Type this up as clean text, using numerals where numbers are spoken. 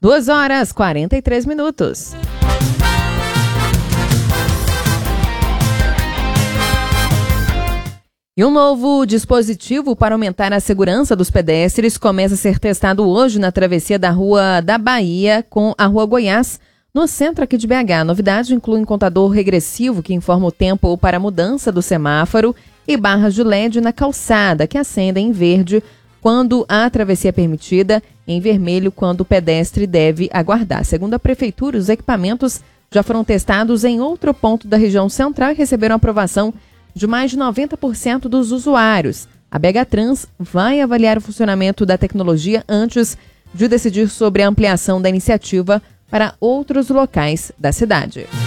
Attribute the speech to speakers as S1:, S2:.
S1: 2h43. E um novo dispositivo para aumentar a segurança dos pedestres começa a ser testado hoje na travessia da Rua da Bahia com a Rua Goiás, no centro aqui de BH. A novidade inclui um contador regressivo que informa o tempo para a mudança do semáforo e barras de LED na calçada, que acendem em verde quando a travessia é permitida, em vermelho quando o pedestre deve aguardar. Segundo a Prefeitura, os equipamentos já foram testados em outro ponto da região central e receberam aprovação de mais de 90% dos usuários. A BH Trans vai avaliar o funcionamento da tecnologia antes de decidir sobre a ampliação da iniciativa para outros locais da cidade.